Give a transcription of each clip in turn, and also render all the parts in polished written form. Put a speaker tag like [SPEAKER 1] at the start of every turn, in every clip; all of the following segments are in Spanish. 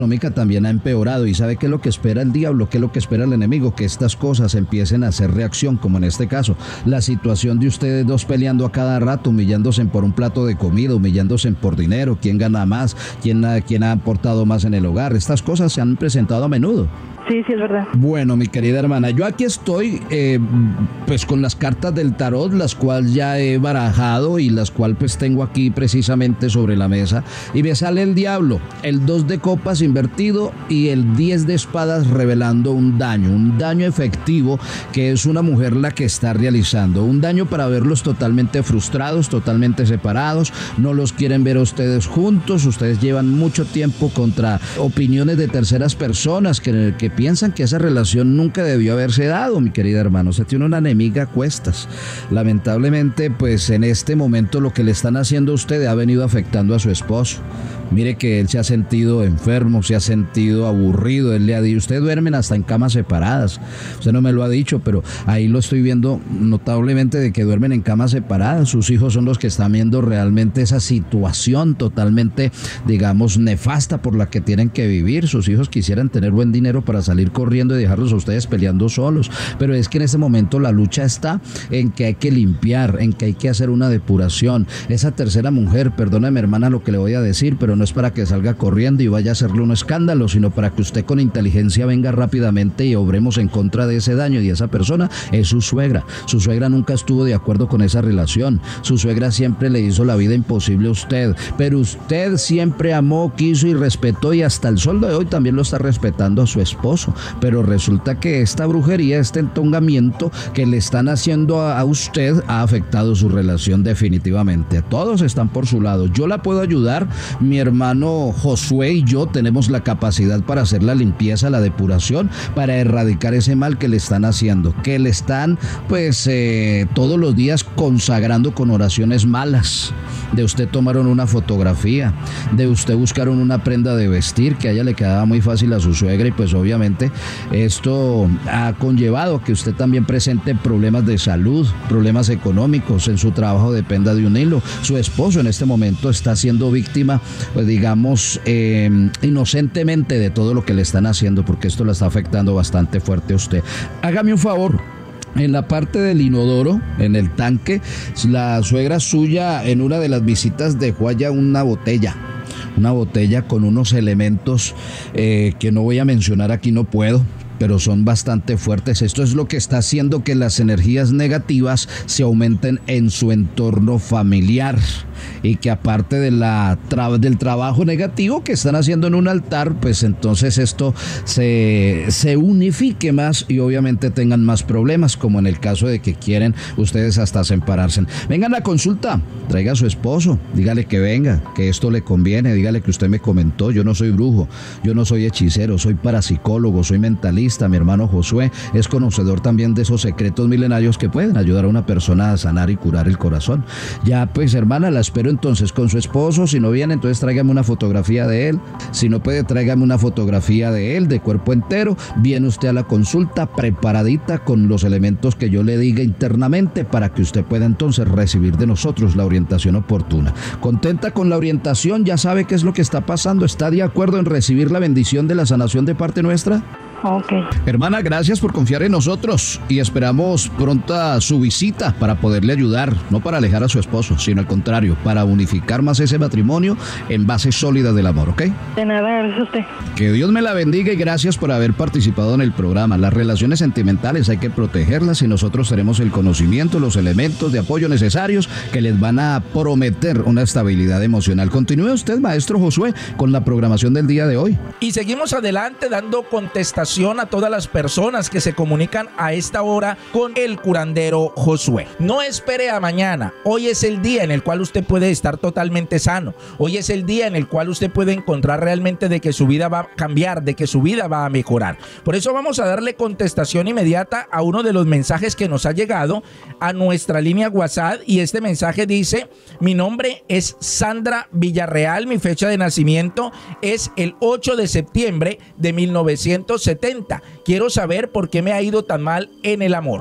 [SPEAKER 1] económica también ha empeorado. ¿Y sabe qué es lo que espera el diablo? ¿Qué es lo que espera el enemigo? Que estas cosas empiecen a hacer reacción, como en este caso. La situación de ustedes dos peleando a cada rato, humillándose por un plato de comida, humillándose por dinero, quién gana más, quién ha aportado más en el hogar. Estas cosas se han presentado a menudo.
[SPEAKER 2] Sí, sí, es verdad.
[SPEAKER 1] Bueno, mi querida hermana, yo aquí estoy pues con las cartas del tarot, las cuales ya he barajado y las cuales pues tengo aquí precisamente sobre la mesa, y me sale el diablo, el 2 de copas invertido y el 10 de espadas revelando un daño efectivo que es una mujer la que está realizando, un daño para verlos totalmente frustrados, totalmente separados, no los quieren ver a ustedes juntos, ustedes llevan mucho tiempo contra opiniones de terceras personas que piensan que esa relación nunca debió haberse dado, mi querida hermana. Usted tiene una enemiga a cuestas. Lamentablemente, pues en este momento lo que le están haciendo a usted ha venido afectando a su esposo. Mire que él se ha sentido enfermo, se ha sentido aburrido. Él le ha dicho, usted duermen hasta en camas separadas. Usted no me lo ha dicho, pero ahí lo estoy viendo notablemente de que duermen en camas separadas. Sus hijos son los que están viendo realmente esa situación totalmente, digamos, nefasta por la que tienen que vivir. Sus hijos quisieran tener buen dinero para salir corriendo y dejarlos a ustedes peleando solos. Pero es que en este momento la lucha está en que hay que limpiar, en que hay que hacer una depuración. Esa tercera mujer, perdóneme hermana lo que le voy a decir, pero no es para que salga corriendo y vaya a hacerle un escándalo, sino para que usted con inteligencia venga rápidamente y obremos en contra de ese daño. Y esa persona es su suegra. Su suegra nunca estuvo de acuerdo con esa relación. Su suegra siempre le hizo la vida imposible a usted, pero usted siempre amó, quiso y respetó, y hasta el sol de hoy también lo está respetando a su esposo. Pero resulta que esta brujería, este entongamiento que le están haciendo a usted ha afectado su relación definitivamente. Todos están por su lado. Yo la puedo ayudar, mi hermano Josué y yo tenemos la capacidad para hacer la limpieza, la depuración, para erradicar ese mal que le están haciendo, que le están pues todos los días consagrando con oraciones malas. De usted tomaron una fotografía, de usted buscaron una prenda de vestir que a ella le quedaba muy fácil a su suegra, y pues obviamente esto ha conllevado que usted también presente problemas de salud, problemas económicos, en su trabajo dependa de un hilo. Su esposo en este momento está siendo víctima, pues digamos, inocentemente de todo lo que le están haciendo, porque esto la está afectando bastante fuerte a usted. Hágame un favor. En la parte del inodoro, en el tanque, la suegra suya en una de las visitas dejó allá una botella con unos elementos que no voy a mencionar aquí, no puedo, pero son bastante fuertes. Esto es lo que está haciendo que las energías negativas se aumenten en su entorno familiar, y que aparte de del trabajo negativo que están haciendo en un altar, pues entonces esto se unifique más y obviamente tengan más problemas, como en el caso de que quieren ustedes hasta separarse. Vengan a la consulta, traiga a su esposo, dígale que venga, que esto le conviene, dígale que usted me comentó. Yo no soy brujo, yo no soy hechicero, soy parapsicólogo, soy mentalista. Mi hermano Josué es conocedor también de esos secretos milenarios que pueden ayudar a una persona a sanar y curar el corazón. Ya pues hermana, la espero entonces con su esposo. Si no viene, entonces tráigame una fotografía de él. Si no puede, tráigame una fotografía de él de cuerpo entero. Viene usted a la consulta preparadita con los elementos que yo le diga internamente, para que usted pueda entonces recibir de nosotros la orientación oportuna. ¿Contenta con la orientación? ¿Ya sabe qué es lo que está pasando? ¿Está de acuerdo en recibir la bendición de la sanación de parte nuestra?
[SPEAKER 2] Ok.
[SPEAKER 1] Hermana, gracias por confiar en nosotros y esperamos pronta su visita para poderle ayudar, no para alejar a su esposo, sino al contrario, para unificar más ese matrimonio en base sólida del amor, ¿ok?
[SPEAKER 2] De nada, gracias a usted.
[SPEAKER 1] Que Dios me la bendiga y gracias por haber participado en el programa. Las relaciones sentimentales hay que protegerlas y nosotros tenemos el conocimiento, los elementos de apoyo necesarios que les van a prometer una estabilidad emocional. Continúe usted, maestro Josué, con la programación del día de hoy.
[SPEAKER 3] Y seguimos adelante dando contestación a todas las personas que se comunican a esta hora con el curandero Josué. No espere a mañana. Hoy es el día en el cual usted puede estar totalmente sano. Hoy es el día en el cual usted puede encontrar realmente de que su vida va a cambiar, de que su vida va a mejorar. Por eso vamos a darle contestación inmediata a uno de los mensajes que nos ha llegado a nuestra línea WhatsApp, y este mensaje dice: mi nombre es Sandra Villarreal, mi fecha de nacimiento es el 8 de septiembre de 1970. Quiero saber por qué me ha ido tan mal en el amor.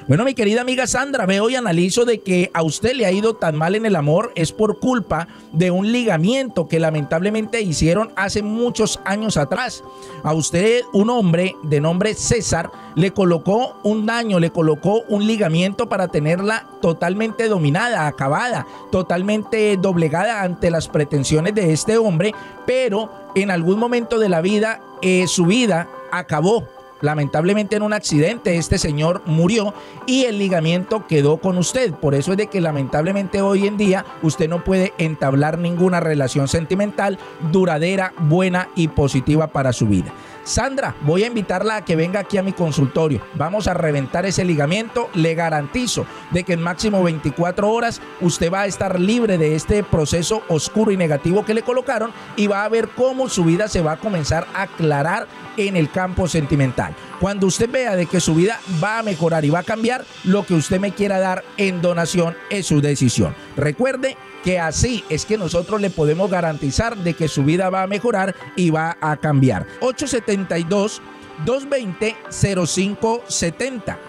[SPEAKER 3] Bueno, mi querida amiga Sandra, veo y analizo de que a usted le ha ido tan mal en el amor es por culpa de un ligamiento que lamentablemente hicieron hace muchos años atrás. A usted, un hombre de nombre César, le colocó un daño, le colocó un ligamiento para tenerla totalmente dominada, acabada, totalmente doblegada ante las pretensiones de este hombre, pero en algún momento de la vida, su vida acabó. Lamentablemente en un accidente este señor murió y el ligamiento quedó con usted. Por eso es de que lamentablemente hoy en día usted no puede entablar ninguna relación sentimental duradera, buena y positiva para su vida. Sandra, voy a invitarla a que venga aquí a mi consultorio. Vamos a reventar ese ligamiento. Le garantizo de que en máximo 24 horas usted va a estar libre de este proceso oscuro y negativo que le colocaron y va a ver cómo su vida se va a comenzar a aclarar en el campo sentimental. Cuando usted vea de que su vida va a mejorar y va a cambiar, lo que usted me quiera dar en donación es su decisión. Recuerde que así es que nosotros le podemos garantizar de que su vida va a mejorar y va a cambiar. 872-220-0570.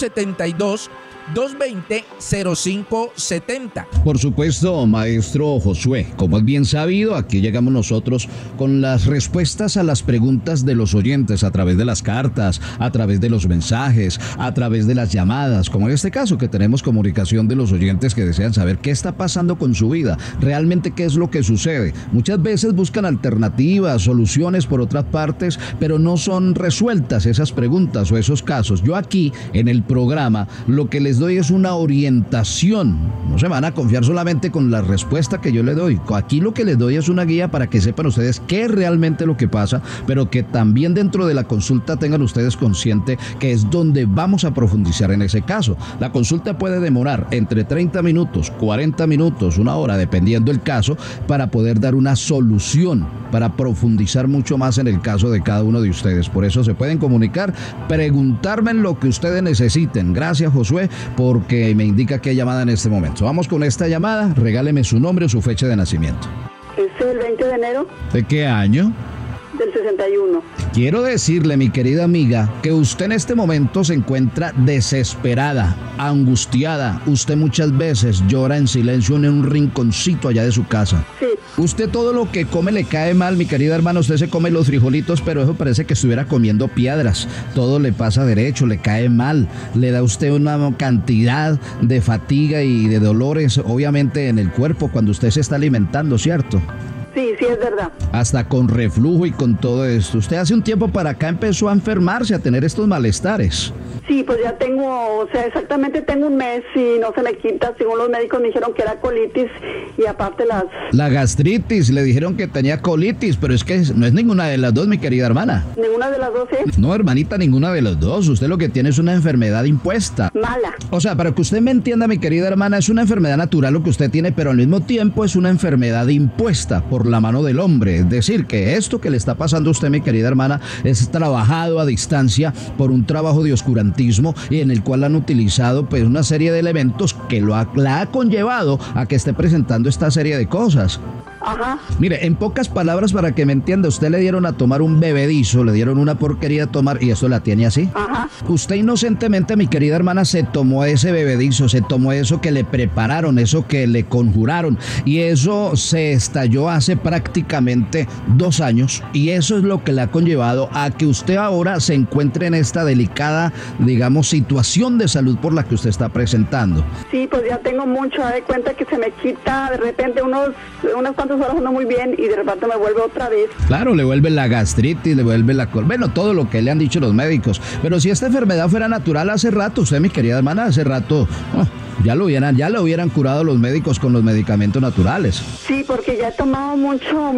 [SPEAKER 3] 872-220-0570.
[SPEAKER 1] Por supuesto, maestro Josué, como es bien sabido, aquí llegamos nosotros con las respuestas a las preguntas de los oyentes a través de las cartas, a través de los mensajes, a través de las llamadas, como en este caso que tenemos comunicación de los oyentes que desean saber qué está pasando con su vida, realmente qué es lo que sucede. Muchas veces buscan alternativas, soluciones por otras partes, pero no son resueltas esas preguntas o esos casos. Yo aquí en el programa lo que les doy es una orientación. No se van a confiar solamente con la respuesta que yo le doy. Aquí lo que les doy es una guía para que sepan ustedes qué es realmente lo que pasa, pero que también dentro de la consulta tengan ustedes consciente que es donde vamos a profundizar en ese caso. La consulta puede demorar entre 30 minutos, 40 minutos, una hora, dependiendo el caso, para poder dar una solución, para profundizar mucho más en el caso de cada uno de ustedes. Por eso se pueden comunicar, preguntarme lo que ustedes necesiten. Gracias, Josué, porque me indica que hay llamada en este momento. Vamos con esta llamada. Regáleme su nombre o su fecha de nacimiento.
[SPEAKER 2] Es el 20 de enero
[SPEAKER 1] ¿De qué año?
[SPEAKER 2] del 61.
[SPEAKER 1] Quiero decirle, mi querida amiga, que usted en este momento se encuentra desesperada, angustiada. Usted muchas veces llora en silencio en un rinconcito allá de su casa.
[SPEAKER 2] Sí.
[SPEAKER 1] Usted todo lo que come le cae mal, mi querida hermana. Usted se come los frijolitos, pero eso parece que estuviera comiendo piedras. Todo le pasa derecho, le cae mal. Le da a usted una cantidad de fatiga y de dolores, obviamente, en el cuerpo cuando usted se está alimentando, ¿cierto?
[SPEAKER 2] Sí, sí, es verdad.
[SPEAKER 1] Hasta con reflujo y con todo esto. Usted hace un tiempo para acá empezó a enfermarse, a tener estos malestares.
[SPEAKER 2] Sí, pues ya tengo, o sea, exactamente tengo un mes y no se me quita. Según los médicos me dijeron que era colitis y aparte la
[SPEAKER 1] gastritis, le dijeron que tenía colitis, pero es que no es ninguna de las dos, mi querida hermana.
[SPEAKER 2] ¿Ninguna de las dos es?
[SPEAKER 1] No, hermanita, ninguna de las dos. Usted lo que tiene es una enfermedad impuesta.
[SPEAKER 2] Mala.
[SPEAKER 1] O sea, para que usted me entienda, mi querida hermana, es una enfermedad natural lo que usted tiene, pero al mismo tiempo es una enfermedad impuesta por la mano del hombre. Es decir, que esto que le está pasando a usted, mi querida hermana, es trabajado a distancia por un trabajo de oscurantismo y en el cual han utilizado pues una serie de elementos que la ha conllevado a que esté presentando esta serie de cosas.
[SPEAKER 2] Ajá.
[SPEAKER 1] Mire, en pocas palabras, para que me entienda, usted le dieron a tomar un bebedizo, le dieron una porquería a tomar y eso la tiene así.
[SPEAKER 2] Ajá.
[SPEAKER 1] Usted inocentemente, mi querida hermana, se tomó ese bebedizo, se tomó eso que le prepararon, eso que le conjuraron y eso se estalló hace prácticamente 2 años y eso es lo que le ha conllevado a que usted ahora se encuentre en esta delicada, digamos, situación de salud por la que usted está presentando.
[SPEAKER 2] Sí, pues ya tengo mucho, de cuenta que se me quita de repente unas cuantas horas uno muy bien y de repente me vuelve otra vez.
[SPEAKER 1] Claro, le vuelve la gastritis, le vuelve bueno, todo lo que le han dicho los médicos. Pero si esta enfermedad fuera natural hace rato, usted, mi querida hermana, hace rato ya lo hubieran curado los médicos con los medicamentos naturales.
[SPEAKER 2] Sí, porque ya he tomado mucho,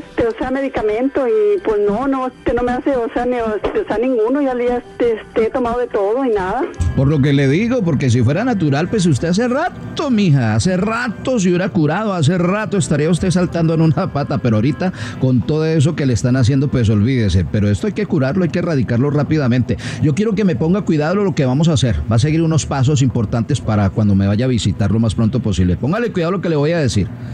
[SPEAKER 2] medicamento y pues no me hace, ninguno, ya he tomado de todo y nada.
[SPEAKER 1] Por lo que le digo, porque si fuera natural, pues usted hace rato, mija, hace rato se hubiera curado, hace rato estaría usted saltando en una pata, pero ahorita con todo eso que le están haciendo, pues olvídese. Pero esto hay que curarlo, hay que erradicarlo rápidamente. Yo quiero que me ponga cuidado lo que vamos a hacer. Va a seguir unos pasos importantes para cuando me vaya a visitar lo más pronto posible. Póngale cuidado lo que le voy a decir.
[SPEAKER 2] Sí.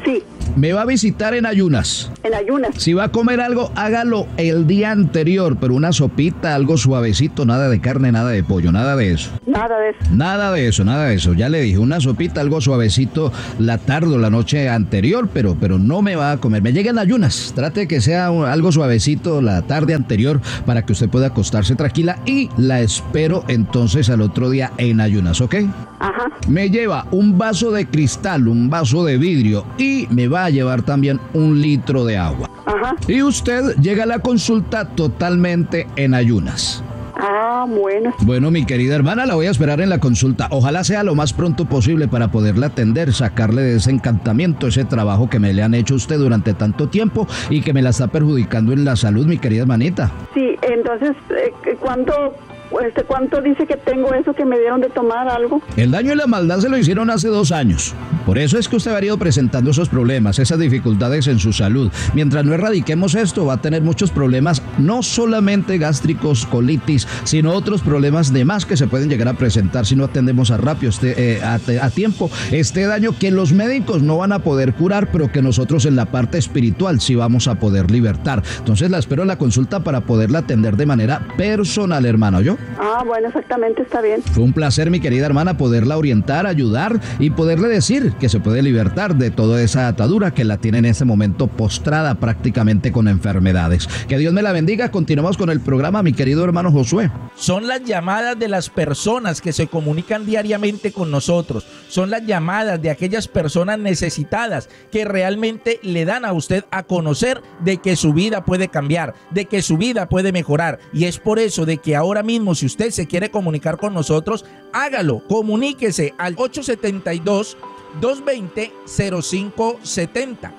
[SPEAKER 1] Me va a visitar en ayunas.
[SPEAKER 2] En ayunas.
[SPEAKER 1] Si va a comer algo, hágalo el día anterior, pero una sopita, algo suavecito, nada de carne, nada de pollo, nada de eso.
[SPEAKER 2] Nada de eso.
[SPEAKER 1] Nada de eso, nada de eso. Ya le dije, una sopita, algo suavecito la tarde o la noche anterior, pero no me va a comer. Me llega en ayunas. Trate de que sea algo suavecito la tarde anterior para que usted pueda acostarse tranquila y la espero entonces al otro día en ayunas, ¿ok?
[SPEAKER 2] Ajá.
[SPEAKER 1] Me lleva un vaso de cristal, un vaso de vidrio y me va a llevar también 1 litro de agua.
[SPEAKER 2] Ajá.
[SPEAKER 1] Y usted llega a la consulta totalmente en ayunas.
[SPEAKER 2] Ah, bueno.
[SPEAKER 1] Bueno, mi querida hermana, la voy a esperar en la consulta. Ojalá sea lo más pronto posible para poderla atender, sacarle de ese encantamiento, ese trabajo que me le han hecho a usted durante tanto tiempo y que me la está perjudicando en la salud, mi querida hermanita.
[SPEAKER 2] Sí, entonces, ¿cuánto dice que tengo eso que me dieron de tomar algo?
[SPEAKER 1] El daño y la maldad se lo hicieron hace 2 años. Por eso es que usted ha ido presentando esos problemas, esas dificultades en su salud. Mientras no erradiquemos esto, va a tener muchos problemas, no solamente gástricos, colitis, sino otros problemas de más que se pueden llegar a presentar si no atendemos a tiempo este daño que los médicos no van a poder curar, pero que nosotros en la parte espiritual sí vamos a poder libertar. Entonces la espero en la consulta para poderla atender de manera personal, hermano, ¿yo?
[SPEAKER 2] Ah, bueno, exactamente, está bien.
[SPEAKER 1] Fue un placer, mi querida hermana, poderla orientar, ayudar y poderle decir que se puede libertar de toda esa atadura que la tiene en ese momento postrada prácticamente con enfermedades. Que Dios me la bendiga. Continuamos con el programa, mi querido hermano Josué.
[SPEAKER 3] Son las llamadas de las personas que se comunican diariamente con nosotros. Son las llamadas de aquellas personas necesitadas que realmente le dan a usted a conocer de que su vida puede cambiar, de que su vida puede mejorar. Y es por eso de que ahora mismo, si usted se quiere comunicar con nosotros, hágalo. Comuníquese al 872-220-0570.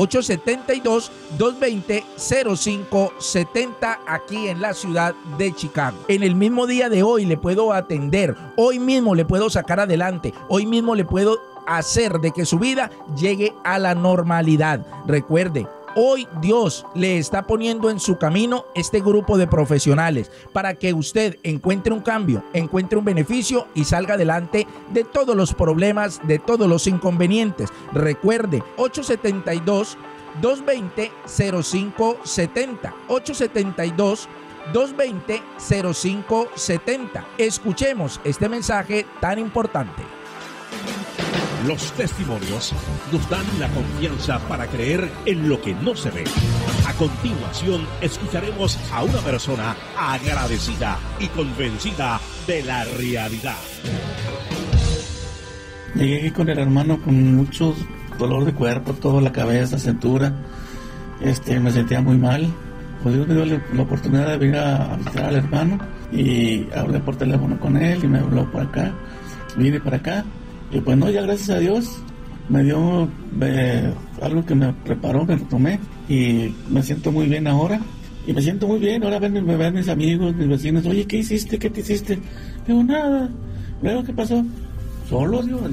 [SPEAKER 3] 872-220-0570 aquí en la ciudad de Chicago. En el mismo día de hoy le puedo atender, hoy mismo le puedo sacar adelante, hoy mismo le puedo hacer de que su vida llegue a la normalidad. Recuerde, hoy Dios le está poniendo en su camino este grupo de profesionales para que usted encuentre un cambio, encuentre un beneficio y salga adelante de todos los problemas, de todos los inconvenientes. Recuerde, 872-220-0570. 872-220-0570. Escuchemos este mensaje tan importante.
[SPEAKER 4] Los testimonios nos dan la confianza para creer en lo que no se ve. A continuación, escucharemos a una persona agradecida y convencida de la realidad.
[SPEAKER 5] Llegué aquí con el hermano con mucho dolor de cuerpo, toda la cabeza, cintura. Me sentía muy mal. Pues Dios me dio la oportunidad de venir a visitar al hermano y hablé por teléfono con él y me habló por acá. Vine para acá. Y pues no, ya gracias a Dios me dio algo que me preparó, me lo tomé y me siento muy bien ahora. Y me siento muy bien, ahora me ven mis amigos, mis vecinos, oye, ¿qué hiciste? ¿Qué te hiciste? Digo, nada. Luego, ¿qué pasó? Solo, digo,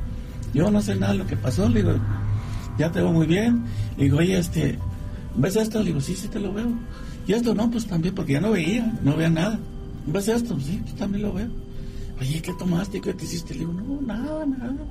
[SPEAKER 5] yo no sé nada de lo que pasó, le digo, ya te veo muy bien. Le digo, oye, ¿ves esto? Le digo, sí, te lo veo. Y esto no, pues también, porque ya no veía nada. ¿Ves esto? Sí, pues también lo veo. Oye, ¿qué tomaste? ¿Qué te hiciste? Le digo, no, nada.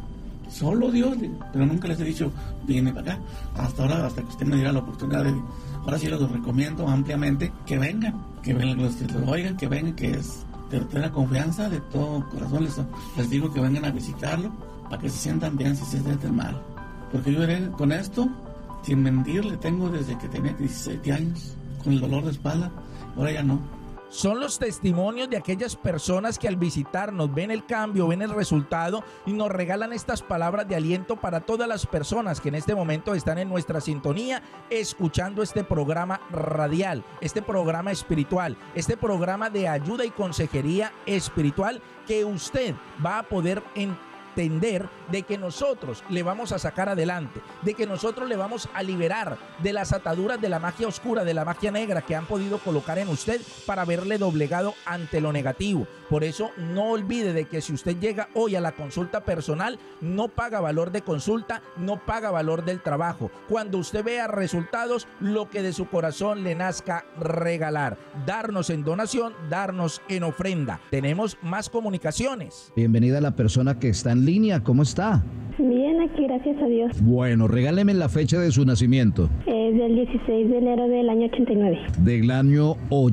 [SPEAKER 5] Solo Dios. Pero nunca les he dicho, viene para acá. Hasta ahora, hasta que usted me diera la oportunidad de... Ahora sí los recomiendo ampliamente que vengan, que los oigan, que vengan, que es de la confianza de todo corazón. Les digo que vengan a visitarlo para que se sientan bien si se sienten mal. Porque yo con esto, sin mentir, le tengo desde que tenía 17 años, con el dolor de espalda. Ahora ya no.
[SPEAKER 3] Son los testimonios de aquellas personas que al visitarnos ven el cambio, ven el resultado y nos regalan estas palabras de aliento para todas las personas que en este momento están en nuestra sintonía escuchando este programa radial, este programa espiritual, este programa de ayuda y consejería espiritual que usted va a poder entender de que nosotros le vamos a sacar adelante, de que nosotros le vamos a liberar de las ataduras de la magia oscura, de la magia negra que han podido colocar en usted para haberle doblegado ante lo negativo. Por eso no olvide de que si usted llega hoy a la consulta personal, no paga valor de consulta, no paga valor del trabajo. Cuando usted vea resultados, lo que de su corazón le nazca regalar, darnos en donación, darnos en ofrenda. Tenemos más comunicaciones.
[SPEAKER 1] Bienvenida a la persona que está en línea, ¿cómo está?
[SPEAKER 6] Bien, aquí, gracias a Dios.
[SPEAKER 1] Bueno, regáleme la fecha de su nacimiento.
[SPEAKER 6] Es del 16 de enero del año 89.
[SPEAKER 1] Del año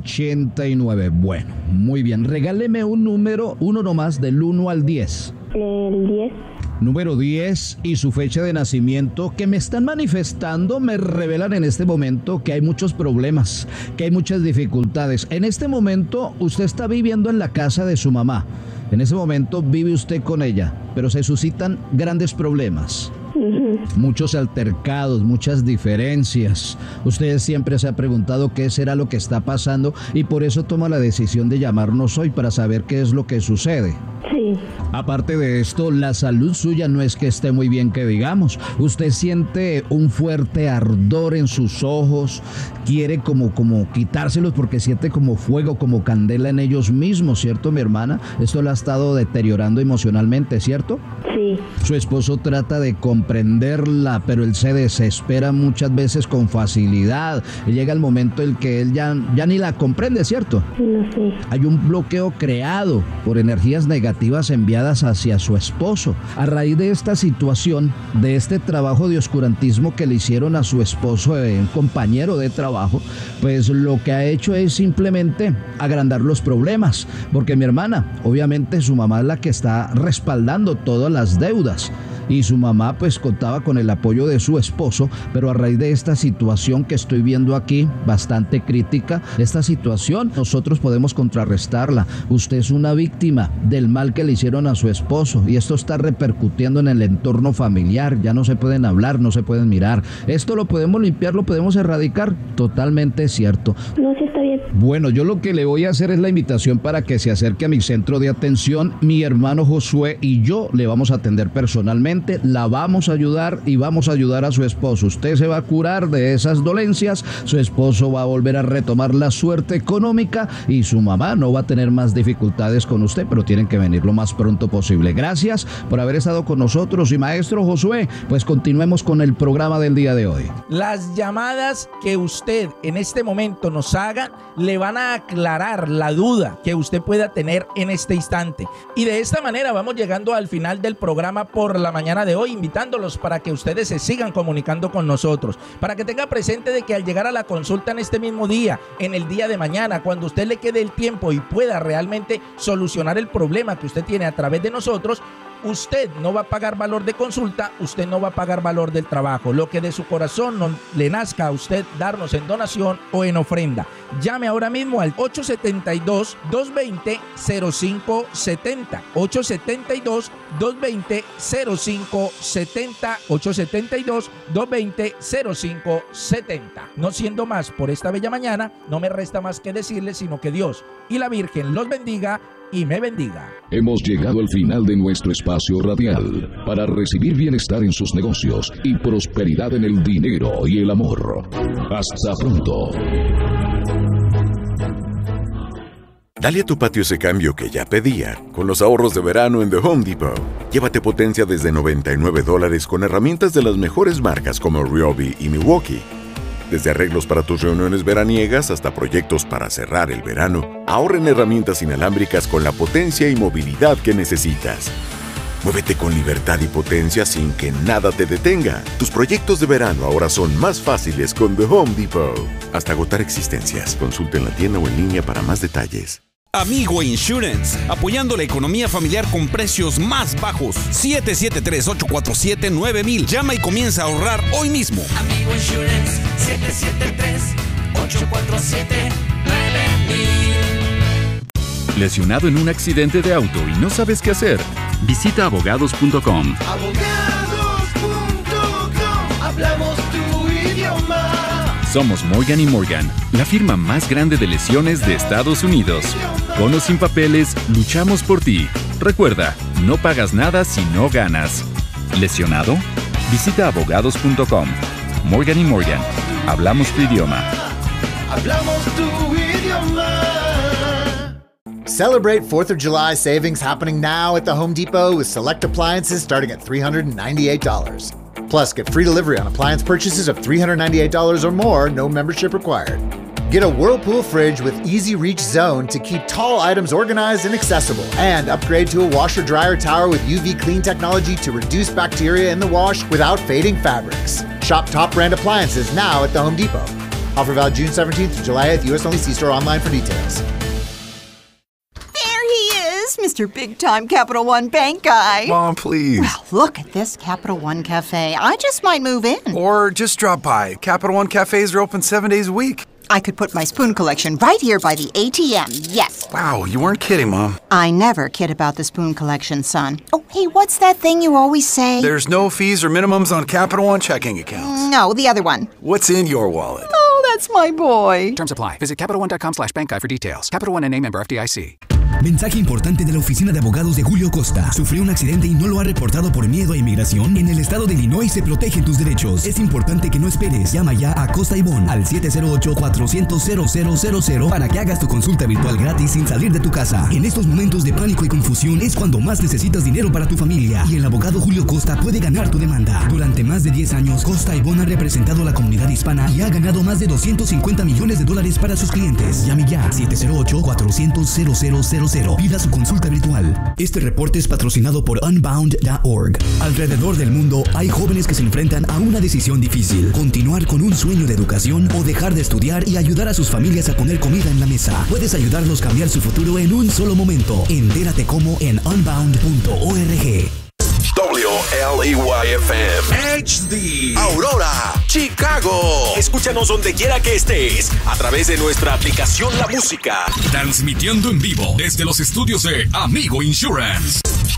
[SPEAKER 1] 89. Bueno, muy bien. Regáleme un número, uno nomás, del 1 al 10.
[SPEAKER 6] El 10.
[SPEAKER 1] Número 10 y su fecha de nacimiento que me están manifestando, me revelan en este momento que hay muchos problemas, que hay muchas dificultades. En este momento usted está viviendo en la casa de su mamá. En ese momento vive usted con ella, pero se suscitan grandes problemas. Muchos altercados, muchas diferencias. Usted siempre se ha preguntado qué será lo que está pasando y por eso toma la decisión de llamarnos hoy para saber qué es lo que sucede.
[SPEAKER 6] Sí.
[SPEAKER 1] Aparte de esto, la salud suya no es que esté muy bien que digamos. Usted siente un fuerte ardor en sus ojos, quiere como quitárselos porque siente como fuego, como candela en ellos mismos, ¿cierto, mi hermana? Esto la ha estado deteriorando emocionalmente, ¿cierto?
[SPEAKER 6] Sí.
[SPEAKER 1] Su esposo trata de comprenderla, pero él se desespera muchas veces con facilidad. Y llega el momento en que él ya ni la comprende, ¿cierto?
[SPEAKER 6] No sé.
[SPEAKER 1] Hay un bloqueo creado por energías negativas enviadas hacia su esposo. A raíz de esta situación, de este trabajo de oscurantismo que le hicieron a su esposo, un compañero de trabajo, pues lo que ha hecho es simplemente agrandar los problemas. Porque mi hermana, obviamente su mamá es la que está respaldando todas las deudas. Y su mamá pues contaba con el apoyo de su esposo, pero a raíz de esta situación que estoy viendo aquí, bastante crítica, esta situación nosotros podemos contrarrestarla. Usted es una víctima del mal que le hicieron a su esposo y esto está repercutiendo en el entorno familiar. Ya no se pueden hablar, no se pueden mirar. Esto lo podemos limpiar, lo podemos erradicar. Totalmente cierto.
[SPEAKER 6] No, sí está bien.
[SPEAKER 1] Bueno, yo lo que le voy a hacer es la invitación para que se acerque a mi centro de atención. Mi hermano Josué y yo le vamos a atender personalmente. La vamos a ayudar y vamos a ayudar a su esposo. Usted se va a curar de esas dolencias, su esposo va a volver a retomar la suerte económica y su mamá no va a tener más dificultades con usted, pero tienen que venir lo más pronto posible. Gracias por haber estado con nosotros y maestro Josué, pues continuemos con el programa del día de hoy.
[SPEAKER 3] Las llamadas que usted en este momento nos haga le van a aclarar la duda que usted pueda tener en este instante. Y de esta manera vamos llegando al final del programa por la mañana de hoy, invitándolos para que ustedes se sigan comunicando con nosotros, para que tenga presente de que al llegar a la consulta en este mismo día, en el día de mañana, cuando usted le quede el tiempo y pueda realmente solucionar el problema que usted tiene a través de nosotros, usted no va a pagar valor de consulta, usted no va a pagar valor del trabajo. Lo que de su corazón no le nazca a usted darnos en donación o en ofrenda. Llame ahora mismo al 872-220-0570. 872-220-0570. 872-220-0570. No siendo más por esta bella mañana, no me resta más que decirles, sino que Dios y la Virgen los bendiga y me bendiga.
[SPEAKER 7] Hemos llegado al final de nuestro espacio radial para recibir bienestar en sus negocios y prosperidad en el dinero y el amor. Hasta pronto.
[SPEAKER 8] Dale a tu patio ese cambio que ya pedía con los ahorros de verano en The Home Depot. Llévate potencia desde $99 con herramientas de las mejores marcas como Ryobi y Milwaukee. Desde arreglos para tus reuniones veraniegas hasta proyectos para cerrar el verano, ahorra en herramientas inalámbricas con la potencia y movilidad que necesitas. Muévete con libertad y potencia sin que nada te detenga. Tus proyectos de verano ahora son más fáciles con The Home Depot. Hasta agotar existencias. Consulta en la tienda o en línea para más detalles.
[SPEAKER 9] Amigo Insurance, apoyando la economía familiar con precios más bajos. 773-847-9000. Llama y comienza a ahorrar hoy mismo.
[SPEAKER 10] Amigo Insurance, 773-847-9000.
[SPEAKER 11] ¿Lesionado en un accidente de auto y no sabes qué hacer? Visita abogados.com.
[SPEAKER 10] Abogados.com, hablamos tu idioma.
[SPEAKER 11] Somos Morgan & Morgan, la firma más grande de lesiones de Estados Unidos. Con o sin papeles, luchamos por ti. Recuerda, no pagas nada si no ganas. ¿Lesionado? Visita abogados.com. Morgan & Morgan, hablamos tu idioma.
[SPEAKER 10] Hablamos tu idioma.
[SPEAKER 12] Celebrate 4th of July savings happening now at the Home Depot with select appliances starting at $398. Plus, get free delivery on appliance purchases of $398 or more, no membership required. Get a Whirlpool fridge with easy reach zone to keep tall items organized and accessible. And upgrade to a washer-dryer tower with UV clean technology to reduce bacteria in the wash without fading fabrics. Shop top brand appliances now at the Home Depot. Offer valid June 17th to July 8th. U.S. only. See store online for details.
[SPEAKER 13] Mr. Big Time Capital One Bank guy.
[SPEAKER 14] Mom, please.
[SPEAKER 13] Well, look at this Capital One Cafe. I just might move in.
[SPEAKER 14] Or just drop by. Capital One cafes are open 7 days a week.
[SPEAKER 13] I could put my spoon collection right here by the ATM, yes.
[SPEAKER 14] Wow, you weren't kidding, Mom.
[SPEAKER 13] I never kid about the spoon collection, son. Oh, hey, what's that thing you always say?
[SPEAKER 14] There's no fees or minimums on Capital One checking accounts.
[SPEAKER 13] No, the other one.
[SPEAKER 14] What's in your wallet?
[SPEAKER 13] Oh, that's my boy.
[SPEAKER 15] Terms apply. Visit CapitalOne.com/bankguide for details. Capital One NA, member FDIC.
[SPEAKER 16] Mensaje importante de la oficina de abogados de Julio Costa. ¿Sufrió un accidente y no lo ha reportado por miedo a inmigración? En el estado de Illinois se protegen tus derechos. Es importante que no esperes. Llama ya a Costa y Bon al 708-400-0000 para que hagas tu consulta virtual gratis sin salir de tu casa. En estos momentos de pánico y confusión es cuando más necesitas dinero para tu familia. Y el abogado Julio Costa puede ganar tu demanda. Durante más de 10 años, Costa y Bon ha representado a la comunidad hispana y ha ganado más de $250 millones para sus clientes. Llame ya 708-400-0000. Pida su consulta virtual. Este reporte es patrocinado por Unbound.org. Alrededor del mundo hay jóvenes que se enfrentan a una decisión difícil: continuar con un sueño de educación o dejar de estudiar y ayudar a sus familias a poner comida en la mesa. Puedes ayudarlos a cambiar su futuro en un solo momento. Entérate cómo en Unbound.org.
[SPEAKER 17] WLEY-FM HD Aurora, Chicago. Escúchanos donde quiera que estés a través de nuestra aplicación La Música.
[SPEAKER 18] Transmitiendo en vivo desde los estudios de Amigo Insurance.